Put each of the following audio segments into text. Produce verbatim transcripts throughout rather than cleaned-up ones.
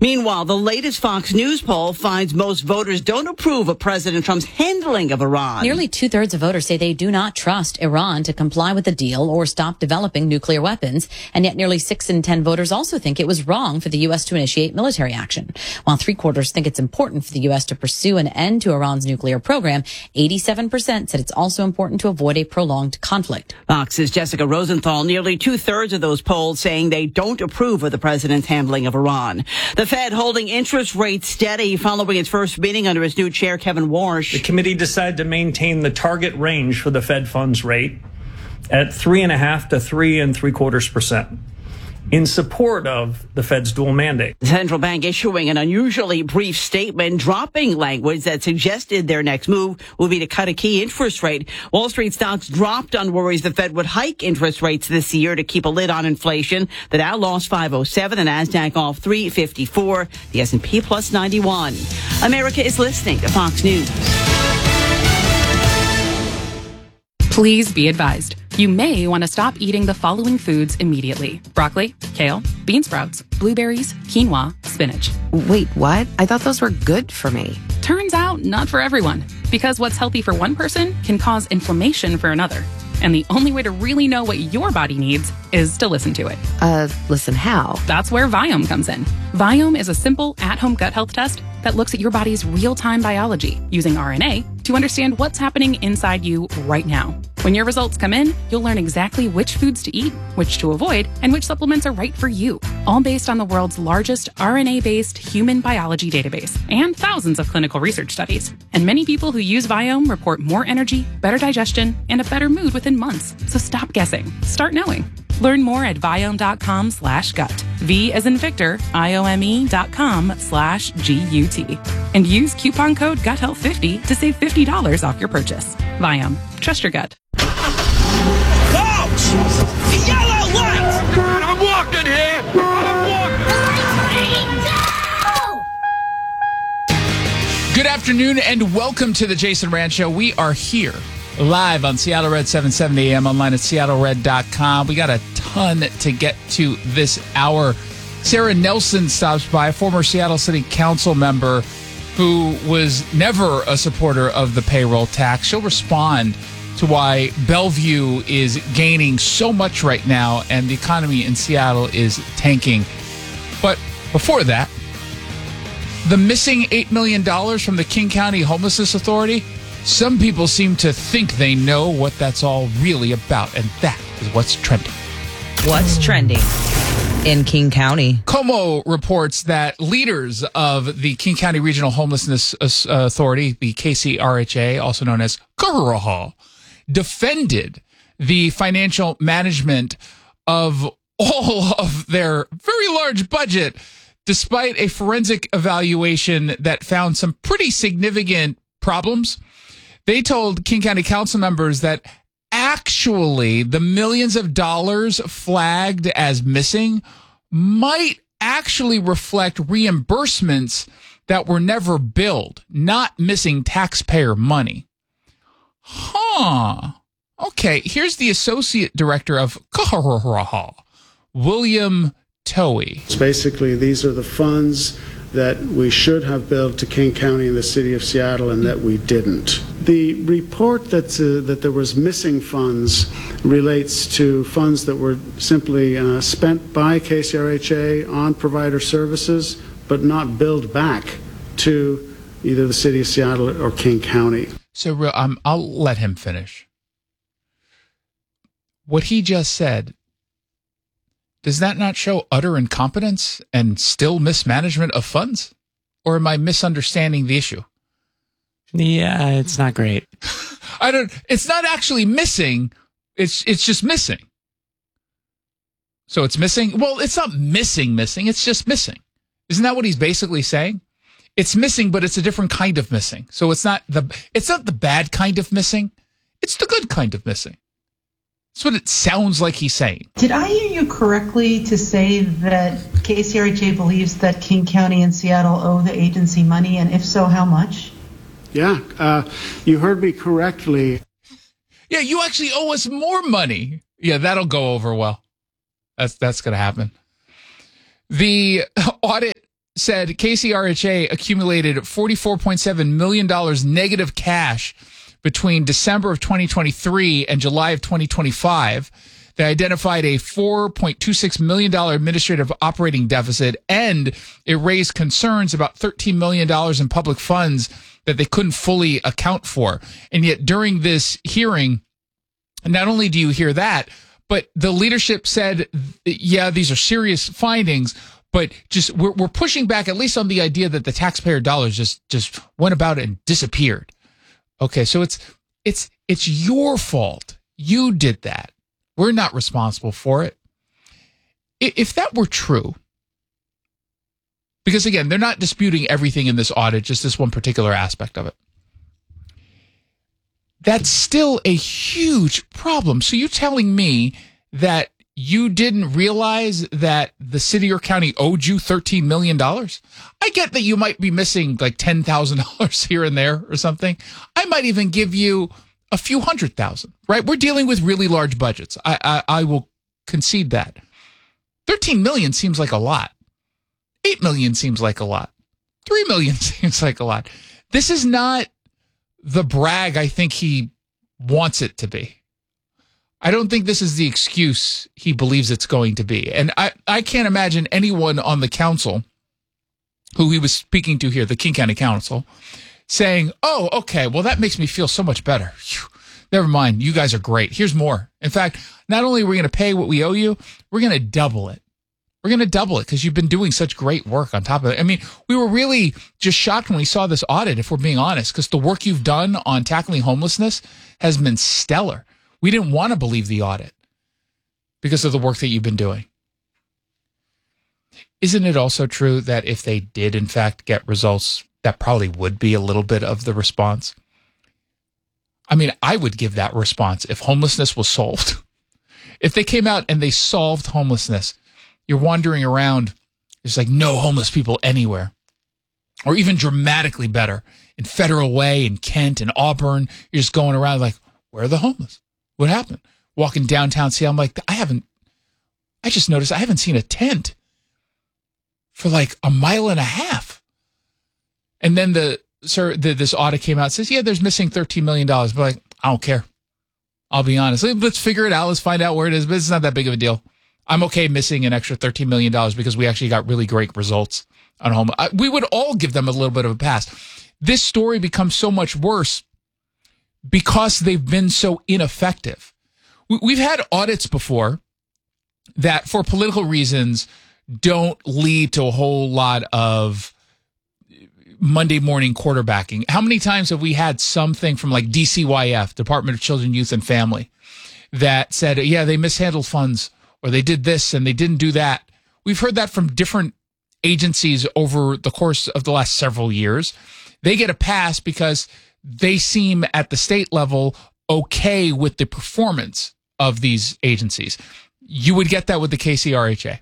Meanwhile, the latest Fox News poll finds most voters don't approve of President Trump's handling of Iran. Nearly two-thirds of voters say they do not trust Iran to comply with the deal or stop developing nuclear weapons. And yet nearly six in ten voters also think it was wrong for the U S to initiate military action. While three-quarters think it's important for the U S to pursue an end to Iran's nuclear program, eighty-seven percent said it's also important to avoid a prolonged conflict. Fox's Jessica Rosenthal, nearly two-thirds of those polled saying they don't approve of the president's handling of Iran. The Fed holding interest rates steady following its first meeting under its new chair, Kevin Warsh. The committee decided to maintain the target range for the Fed funds rate at three and a half to three and three quarters percent in support of the Fed's dual mandate. The central bank issuing an unusually brief statement, dropping language that suggested their next move will be to cut a key interest rate. Wall Street stocks dropped on worries the Fed would hike interest rates this year to keep a lid on inflation. The Dow lost five oh seven, the Nasdaq off three fifty-four, the S and P plus ninety-one. America is listening to Fox News. Please be advised. You may want to stop eating the following foods immediately. Broccoli, kale, bean sprouts, blueberries, quinoa, spinach. Wait, what? I thought those were good for me. Turns out, not for everyone. Because what's healthy for one person can cause inflammation for another. And the only way to really know what your body needs is to listen to it. Uh, listen how? That's where Viome comes in. Viome is a simple, at-home gut health test that looks at your body's real-time biology using R N A to understand what's happening inside you right now. When your results come in, you'll learn exactly which foods to eat, which to avoid, and which supplements are right for you. All based on the world's largest R N A-based human biology database and thousands of clinical research studies. And many people who use Viome report more energy, better digestion, and a better mood within months. So stop guessing. Start knowing. Learn more at Viome.com slash gut. V as in Victor, I-O-M-E dot com slash G-U-T. And use coupon code gut health fifty to save fifty dollars off your purchase. Viome. Trust your gut. Folks! The yellow light! I'm walking here! I'm walking! Good afternoon and welcome to the Jason Rand Show. We are here live on Seattle Red seven seventy A M, online at seattle red dot com. We got a ton to get to this hour. Sarah Nelson stops by, former Seattle City Council member who was never a supporter of the payroll tax. She'll respond to why Bellevue is gaining so much right now and the economy in Seattle is tanking. But before that, the missing eight million dollars from the King County Homelessness Authority, some people seem to think they know what that's all really about, and that is what's trending. What's trending in King County? KOMO reports that leaders of the King County Regional Homelessness Authority, the K C R H A, also known as K R H A, defended the financial management of all of their very large budget, despite a forensic evaluation that found some pretty significant problems. They told King County Council members that actually the millions of dollars flagged as missing might actually reflect reimbursements that were never billed, not missing taxpayer money. Huh. Okay, here's the Associate Director of K R H A, William Towie. So basically, these are the funds that we should have billed to King County and the City of Seattle and that we didn't. The report that, uh, that there was missing funds relates to funds that were simply uh, spent by K C R H A on provider services, but not billed back to either the City of Seattle or King County. So um, I'll let him finish. What he just said, does that not show utter incompetence and still mismanagement of funds? Or am I misunderstanding the issue? Yeah, it's not great. I don't, it's not actually missing. It's, it's just missing. So it's missing. Well, it's not missing, missing. It's just missing. Isn't that what he's basically saying? It's missing, but it's a different kind of missing. So it's not the, it's not the bad kind of missing. It's the good kind of missing. That's what it sounds like he's saying. Did I hear you correctly to say that K C R H A believes that King County and Seattle owe the agency money, and if so, how much? Yeah, uh, you heard me correctly. Yeah, you actually owe us more money. Yeah, that'll go over well. That's that's going to happen. The audit said K C R H A accumulated forty-four point seven million dollars negative cash between December of twenty twenty-three and July of twenty twenty-five. They identified a four point two six million dollars administrative operating deficit, and it raised concerns about thirteen million dollars in public funds that they couldn't fully account for. And yet during this hearing, not only do you hear that, but the leadership said, yeah, these are serious findings, but just we're, we're pushing back at least on the idea that the taxpayer dollars just, just went about and disappeared. Okay, so it's it's it's your fault. You did that. We're not responsible for it. If that were true, because again, they're not disputing everything in this audit, just this one particular aspect of it. That's still a huge problem. So you're telling me that you didn't realize that the city or county owed you thirteen million dollars? I get that you might be missing like ten thousand dollars here and there or something. I might even give you a few hundred thousand, right? We're dealing with really large budgets. I, I, I will concede that. thirteen million dollars seems like a lot. eight million dollars seems like a lot. three million dollars seems like a lot. This is not the brag I think he wants it to be. I don't think this is the excuse he believes it's going to be. And I, I can't imagine anyone on the council who he was speaking to here, the King County Council, saying, oh, okay, well, that makes me feel so much better. Whew, never mind. You guys are great. Here's more. In fact, not only are we going to pay what we owe you, we're going to double it. We're going to double it because you've been doing such great work on top of it. I mean, we were really just shocked when we saw this audit, if we're being honest, because the work you've done on tackling homelessness has been stellar. We didn't want to believe the audit because of the work that you've been doing. Isn't it also true that if they did, in fact, get results, that probably would be a little bit of the response? I mean, I would give that response if homelessness was solved. If they came out and they solved homelessness, you're wandering around, there's like no homeless people anywhere. Or even dramatically better, in Federal Way, in Kent, in Auburn, you're just going around like, where are the homeless? What happened? Walking downtown Seattle, I'm like, I haven't, I just noticed I haven't seen a tent for like a mile and a half. And then the, sir, the, this audit came out and says, yeah, there's missing thirteen million dollars. But like, I don't care. I'll be honest. Let's figure it out. Let's find out where it is. But it's not that big of a deal. I'm okay missing an extra thirteen million dollars because we actually got really great results on home. I, we would all give them a little bit of a pass. This story becomes so much worse because they've been so ineffective. We, we've had audits before that, for political reasons, don't lead to a whole lot of Monday morning quarterbacking. How many times have we had something from like D C Y F, Department of Children, Youth, and Family, that said, yeah, they mishandled funds, or they did this and they didn't do that? We've heard that from different agencies over the course of the last several years. They get a pass because they seem at the state level okay with the performance of these agencies. You would get that with the K C R H A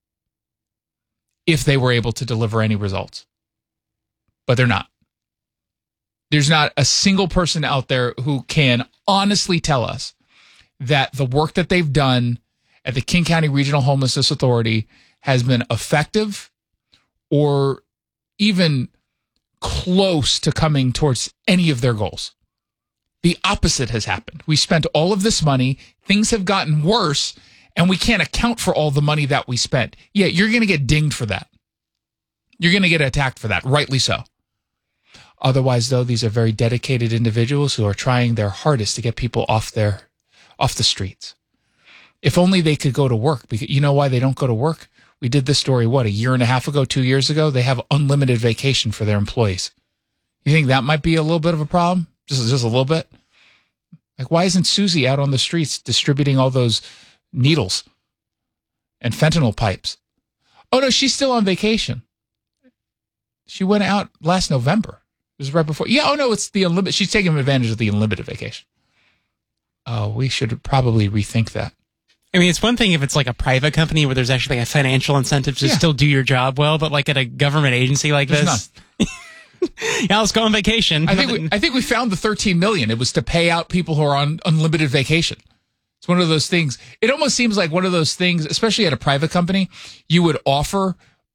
if they were able to deliver any results. But they're not. There's not a single person out there who can honestly tell us that the work that they've done at the King County Regional Homelessness Authority has been effective or even close to coming towards any of their goals. The opposite has happened. We spent all of this money, things have gotten worse, and we can't account for all the money that we spent. Yeah, you're going to get dinged for that. You're going to get attacked for that, rightly so. Otherwise, though, these are very dedicated individuals who are trying their hardest to get people off their, off the streets. If only they could go to work. Because you know why they don't go to work? We did this story, what, a year and a half ago, two years ago? They have unlimited vacation for their employees. You think that might be a little bit of a problem? Just, just a little bit? Like, why isn't Susie out on the streets distributing all those needles and fentanyl pipes? Oh, no, she's still on vacation. She went out last November. It was right before. Yeah, oh, no, it's the unlimited. She's taking advantage of the unlimited vacation. Oh, we should probably rethink that. I mean, it's one thing if it's like a private company where there's actually a financial incentive to yeah. still do your job well, but like at a government agency like there's this, yeah, let's go on vacation. I think we, I think we found the thirteen million. It was to pay out people who are on unlimited vacation. It's one of those things. It almost seems like one of those things, especially at a private company, you would offer,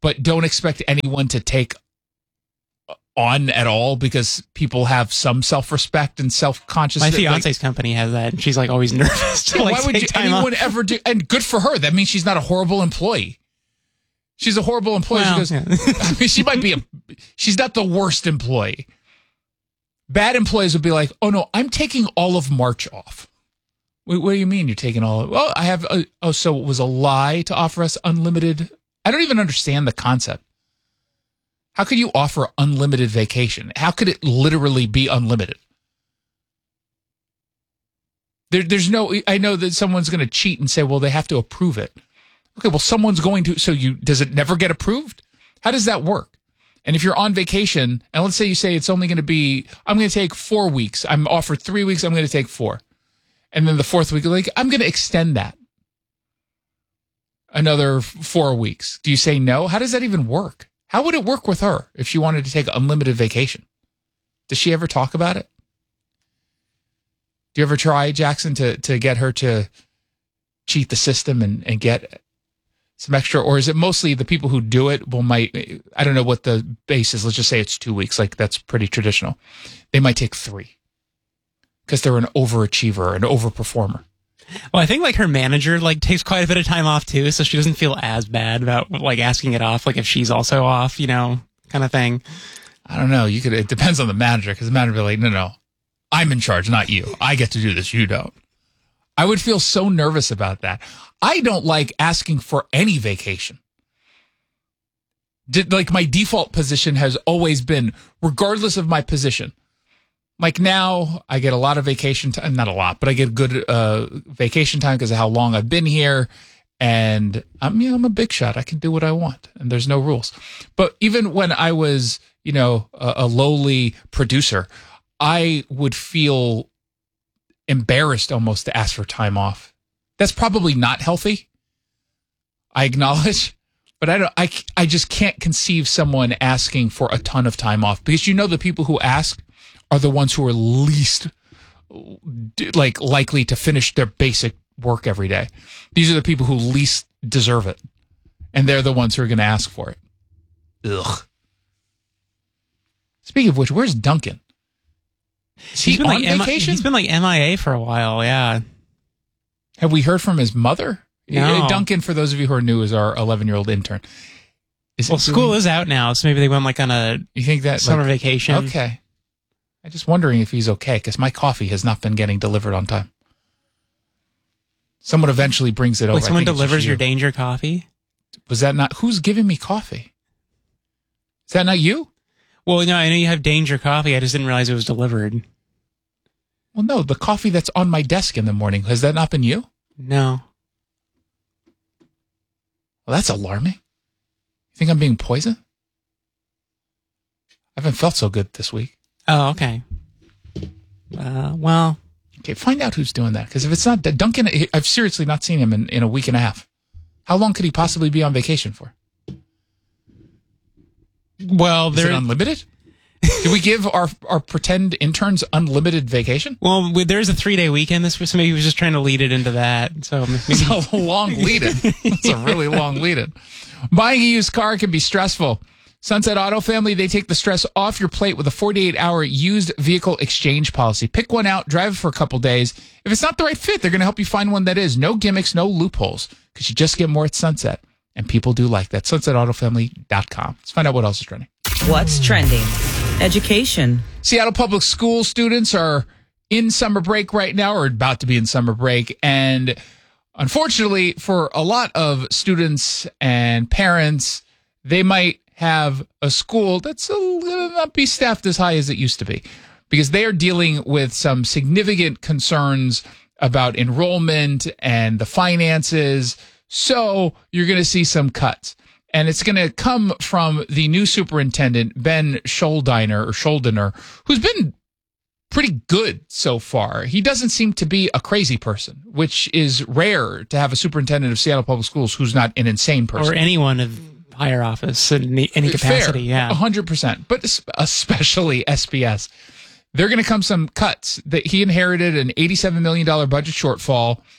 but don't expect anyone to take on at all because people have some self-respect and self-consciousness. My fiance's like, company has that. And she's like always nervous to yeah, like why would take you, time anyone off. ever do? And good for her. That means she's not a horrible employee. She's a horrible employee. Well, she goes, yeah. I mean, she might be a. She's not the worst employee. Bad employees would be like, "Oh no, I'm taking all of March off." What, what do you mean you're taking all of? Well, I have. A, oh, so it was a lie to offer us unlimited. I don't even understand the concept. How could you offer unlimited vacation? How could it literally be unlimited? There, there's no, I know that someone's going to cheat and say, well, they have to approve it. Okay, well, someone's going to, so you, does it never get approved? How does that work? And if you're on vacation, and let's say you say it's only going to be, I'm going to take four weeks. I'm offered three weeks. I'm going to take four. And then the fourth week, like, I'm going to extend that another four weeks. Do you say no? How does that even work? How would it work with her if she wanted to take unlimited vacation? Does she ever talk about it? Do you ever try, Jackson, to, to get her to cheat the system and, and get some extra? Or is it mostly the people who do it will might, I don't know what the base is. Let's just say it's two weeks. Like that's pretty traditional. They might take three because they're an overachiever, an overperformer. Well, I think like her manager like takes quite a bit of time off too, so she doesn't feel as bad about like asking it off, like if she's also off, you know, kind of thing. I don't know. You could. It depends on the manager because the manager would be like, no, no, I'm in charge, not you. I get to do this. You don't. I would feel so nervous about that. I don't like asking for any vacation. Did, like my default position has always been, regardless of my position. Like now, I get a lot of vacation time, not a lot, but I get good uh, vacation time because of how long I've been here. And I'm, you know, I'm a big shot. I can do what I want, and there's no rules. But even when I was, you know, a, a lowly producer, I would feel embarrassed almost to ask for time off. That's probably not healthy. I acknowledge, but I don't. I I just can't conceive someone asking for a ton of time off because you know the people who ask are the ones who are least like likely to finish their basic work every day. These are the people who least deserve it. And they're the ones who are going to ask for it. Ugh. Speaking of which, where's Duncan? Is he he's been on like vacation? M- he's been like M I A for a while, yeah. Have we heard from his mother? No. Duncan, for those of you who are new, is our eleven-year-old intern. Is well, school doing... is out now, so maybe they went like on a you think that summer like, vacation. Okay. I'm just wondering if he's okay, because my coffee has not been getting delivered on time. Someone eventually brings it over. Like someone delivers your Danger coffee? Was that not... Who's giving me coffee? Is that not you? Well, no, I know you have Danger coffee. I just didn't realize it was delivered. Well, no, the coffee that's on my desk in the morning. Has that not been you? No. Well, that's alarming. You think I'm being poisoned? I haven't felt so good this week. Oh, okay. Uh, well... Okay, find out who's doing that. Because if it's not Duncan, I've seriously not seen him in, in a week and a half. How long could he possibly be on vacation for? Well, is it unlimited? Did we give our, our pretend interns unlimited vacation? Well, there's a three-day weekend this week, so maybe he was just trying to lead it into that. So maybe... It's a long lead-in. It's a really long lead-in. Buying a used car can be stressful. Sunset Auto Family, they take the stress off your plate with a forty-eight hour used vehicle exchange policy. Pick one out, drive it for a couple days. If it's not the right fit, they're going to help you find one that is. No gimmicks, no loopholes, because you just get more at Sunset. And people do like that. sunset auto family dot com. Let's find out what else is trending. What's trending? Education. Seattle Public School students are in summer break right now, or about to be in summer break. And unfortunately, for a lot of students and parents, they might have a school that's going to not be staffed as high as it used to be because they are dealing with some significant concerns about enrollment and the finances. So you're going to see some cuts. And it's going to come from the new superintendent, Ben Schuldiner, or Schuldiner, who's been pretty good so far. He doesn't seem to be a crazy person, which is rare to have a superintendent of Seattle Public Schools who's not an insane person. Or anyone of higher office in any, any capacity. Fair, yeah, one hundred percent. But especially S P S. They're going to come some cuts. That he inherited an eighty-seven million dollars budget shortfall,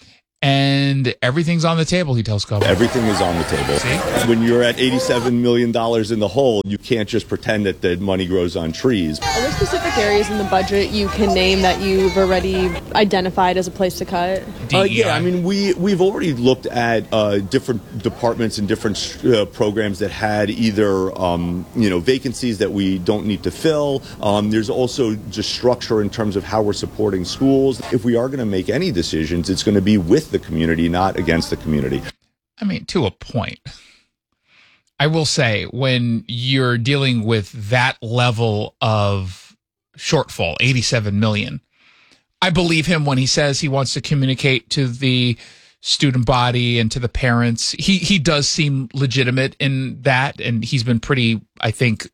And everything's on the table, he tells Cobo. Everything is on the table. See? When you're at eighty-seven million dollars in the hole, you can't just pretend that the money grows on trees. Are there specific areas in the budget you can name that you've already identified as a place to cut? Uh, yeah, I mean, we, we've already looked at uh, different departments and different uh, programs that had either, um, you know, vacancies that we don't need to fill. Um, there's also just structure in terms of how we're supporting schools. If we are going to make any decisions, it's going to be with the community, not against the community. I mean, to a point. I will say, when you're dealing with that level of shortfall, eighty-seven million, I believe him when he says he wants to communicate to the student body and to the parents. He he does seem legitimate in that, and he's been pretty, I think,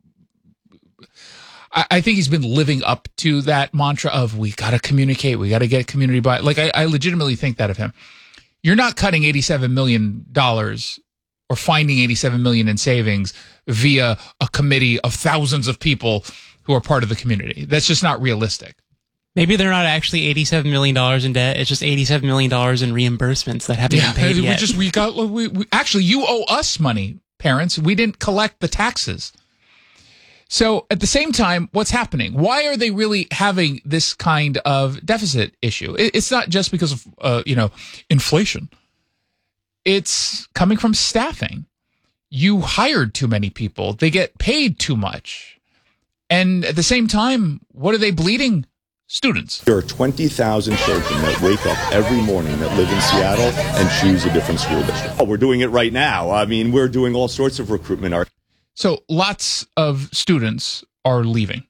I, I think he's been living up to that mantra of we got to communicate, we got to get community buy. Like, I, I legitimately think that of him. You're not cutting eighty-seven million dollars or finding eighty-seven million dollars in savings via a committee of thousands of people who are part of the community. That's just not realistic. Maybe they're not actually eighty-seven million dollars in debt. It's just eighty-seven million dollars in reimbursements that haven't yeah, been paid we yet. Just, we got, we, we, actually, you owe us money, parents. We didn't collect the taxes. So at the same time, what's happening? Why are they really having this kind of deficit issue? It, it's not just because of, uh, you know, inflation. It's coming from staffing. You hired too many people. They get paid too much. And at the same time, what are they bleeding? Students. There are twenty thousand children that wake up every morning that live in Seattle and choose a different school district. Oh, we're doing it right now. I mean, we're doing all sorts of recruitment. Our- so lots of students are leaving.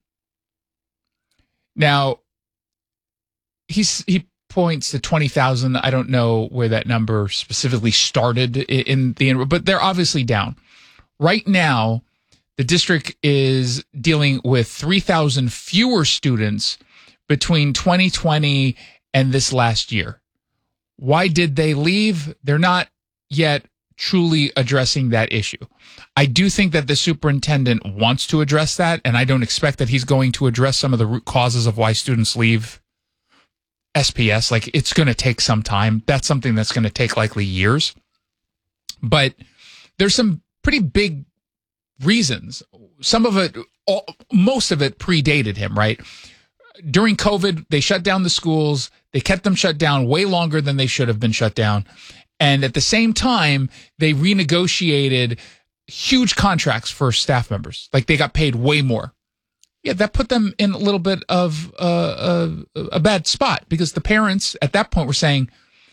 Now, he's, he points to twenty thousand. I don't know where that number specifically started in the, but they're obviously down. Right now, the district is dealing with three thousand fewer students between twenty twenty and this last year. Why did they leave? They're not yet truly addressing that issue. I do think that the superintendent wants to address that, and I don't expect that he's going to address some of the root causes of why students leave S P S. Like, it's going to take some time. That's something that's going to take likely years. But there's some pretty big reasons. Some of it, all, most of it predated him, right? During COVID, they shut down the schools. They kept them shut down way longer than they should have been shut down. And at the same time, they renegotiated huge contracts for staff members. Like, they got paid way more. Yeah, that put them in a little bit of uh, a, a bad spot, because the parents at that point were saying,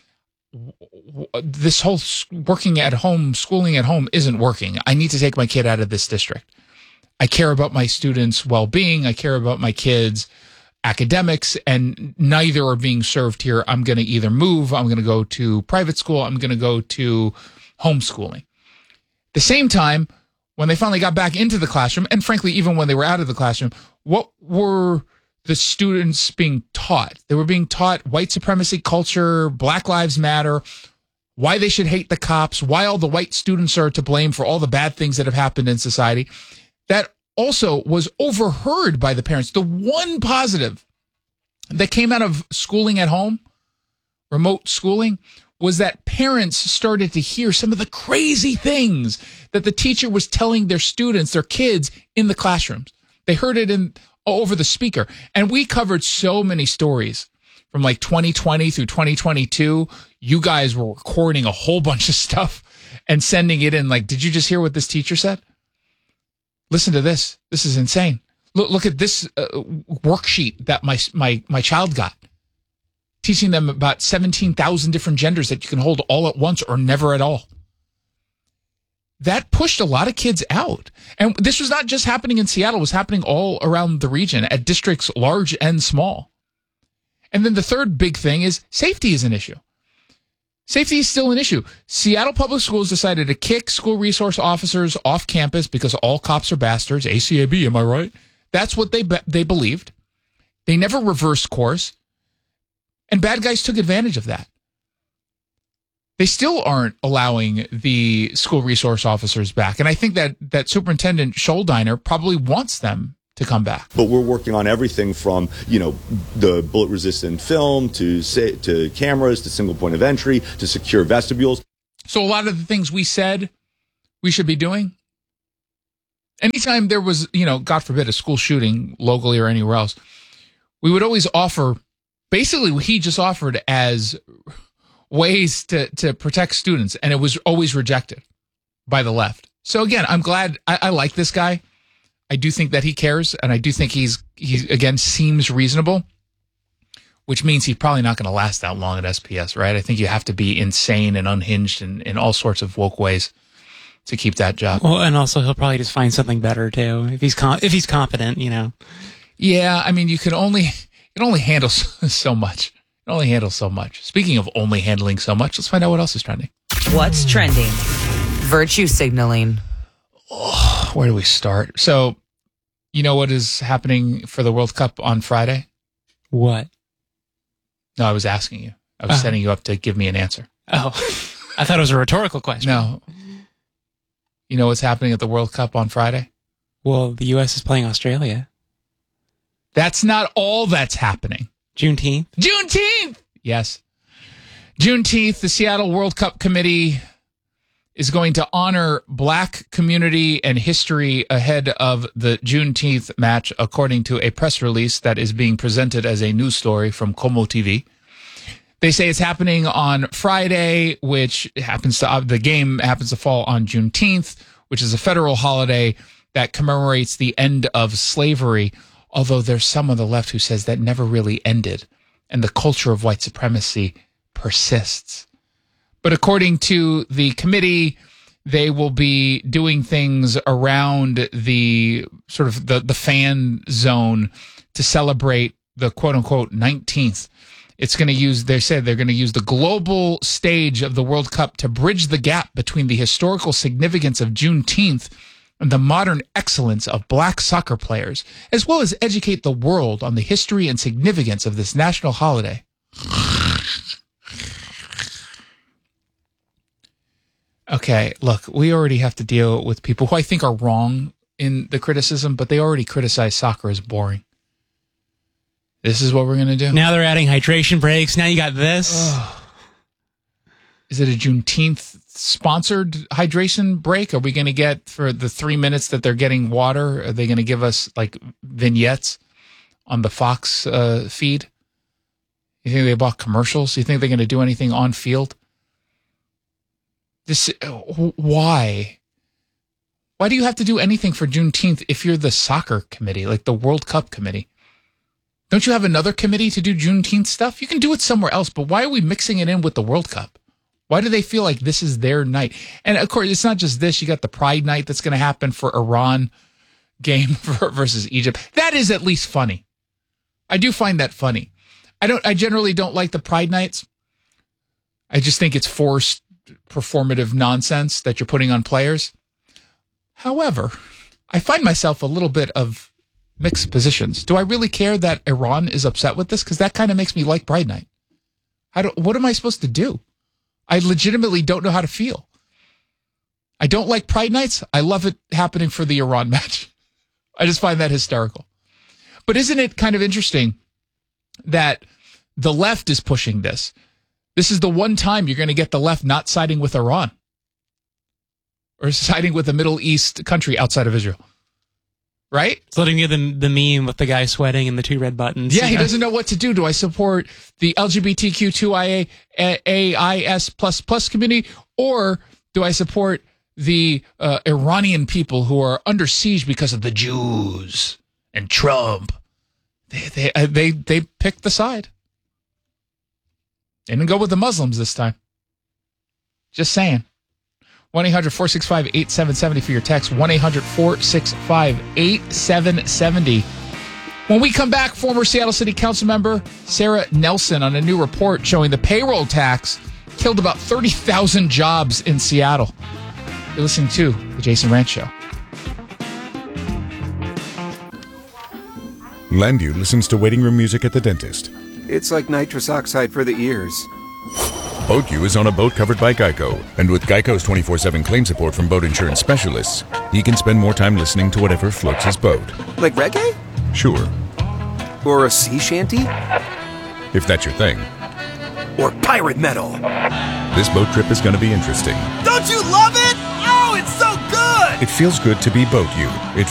this whole working at home, schooling at home isn't working. I need to take my kid out of this district. I care about my students' well-being. I care about my kids' academics, and neither are being served here. I'm going to either move, I'm going to go to private school, I'm going to go to homeschooling. At the same time, when they finally got back into the classroom, and frankly, even when they were out of the classroom, what were the students being taught? They were being taught white supremacy culture, Black Lives Matter, why they should hate the cops, why all the white students are to blame for all the bad things that have happened in society. That also was overheard by the parents. The one positive that came out of schooling at home, remote schooling, was that parents started to hear some of the crazy things that the teacher was telling their students, their kids, in the classrooms. They heard it in over the speaker. And we covered so many stories from like twenty twenty through twenty twenty-two. You guys were recording a whole bunch of stuff and sending it in. Like, did you just hear what this teacher said? Listen to this. This is insane. Look, look at this uh, worksheet that my, my, my child got, teaching them about seventeen thousand different genders that you can hold all at once or never at all. That pushed a lot of kids out. And this was not just happening in Seattle. It was happening all around the region at districts large and small. And then the third big thing is safety is an issue. Safety is still an issue. Seattle Public Schools decided to kick school resource officers off campus because all cops are bastards. A C A B, am I right? That's what they be- they believed. They never reversed course. And bad guys took advantage of that. They still aren't allowing the school resource officers back. And I think that, that Superintendent Scholdiner probably wants them to come back. But we're working on everything from, you know, the bullet-resistant film to say, to cameras to single point of entry to secure vestibules. So a lot of the things we said we should be doing, anytime there was, you know, God forbid, a school shooting locally or anywhere else, we would always offer, basically what he just offered as ways to, to protect students, and it was always rejected by the left. So again, I'm glad, I, I like this guy. I do think that he cares, and I do think he's, he again, seems reasonable, which means he's probably not going to last that long at S P S, right? I think you have to be insane and unhinged in, in all sorts of woke ways to keep that job. Well, and also he'll probably just find something better too if he's com- if he's competent, you know. Yeah, I mean, you can only you can only handle so, so much. You can only handle so much. Speaking of only handling so much, let's find out what else is trending. What's trending? Virtue signaling. Oh, where do we start? So, you know what is happening for the World Cup on Friday? What? No, I was asking you. I was Oh. setting you up to give me an answer. Oh, I thought it was a rhetorical question. No. You know what's happening at the World Cup on Friday? Well, the U S is playing Australia. That's not all that's happening. Juneteenth. Juneteenth! Yes. Juneteenth, the Seattle World Cup Committee is going to honor Black community and history ahead of the Juneteenth match, according to a press release that is being presented as a news story from Como T V. They say it's happening on Friday, which happens to, uh, the game happens to fall on Juneteenth, which is a federal holiday that commemorates the end of slavery. Although there's some on the left who says that never really ended and the culture of white supremacy persists. But according to the committee, they will be doing things around the sort of the, the fan zone to celebrate the quote unquote nineteenth. It's going to use, they said they're going to use the global stage of the World Cup to bridge the gap between the historical significance of Juneteenth and the modern excellence of Black soccer players, as well as educate the world on the history and significance of this national holiday. Okay, look, we already have to deal with people who I think are wrong in the criticism, but they already criticize soccer as boring. This is what we're going to do. Now they're adding hydration breaks. Now you got this. Ugh. Is it a Juneteenth sponsored hydration break? Are we going to get, for the three minutes that they're getting water, are they going to give us like vignettes on the Fox uh, feed? You think they bought commercials? You think they're going to do anything on field? This, why? Why do you have to do anything for Juneteenth if you're the soccer committee, like the World Cup committee? Don't you have another committee to do Juneteenth stuff? You can do it somewhere else, but why are we mixing it in with the World Cup? Why do they feel like this is their night? And of course, it's not just this. You got the Pride night that's going to happen for Iran game versus Egypt. That is at least funny. I do find that funny. I don't. I generally don't like the Pride nights. I just think it's forced performative nonsense that you're putting on players. However, I find myself a little bit of mixed positions. Do I really care that Iran is upset with this? Because that kind of makes me like Pride night. I don't. What am I supposed to do? I legitimately don't know how to feel. I don't like Pride nights. I love it happening for the Iran match. I just find that hysterical. But isn't it kind of interesting that the left is pushing this? This is the one time you're going to get the left not siding with Iran or siding with a Middle East country outside of Israel. Right? It's letting you the the meme with the guy sweating and the two red buttons. Yeah, he doesn't know what to do. Do I support the L G B T Q two I A I plus plus community, or do I support the uh, Iranian people who are under siege because of the Jews and Trump? They they uh, they they picked the side. They didn't go with the Muslims this time. Just saying. one eight hundred four six five eight seven seven zero for your text. one eight hundred four six five eight seven seven zero. When we come back, former Seattle City Council member Sarah Nelson on a new report showing the payroll tax killed about thirty thousand jobs in Seattle. You're listening to The Jason Ranch Show. Landu listens to waiting room music at the dentist. It's like nitrous oxide for the ears. Boat U is on a boat covered by Geico. And with Geico's twenty-four seven claim support from boat insurance specialists, he can spend more time listening to whatever floats his boat. Like reggae? Sure. Or a sea shanty? If that's your thing. Or pirate metal? This boat trip is going to be interesting. Don't you love it? Oh, it's so good! It feels good to be Boat U. It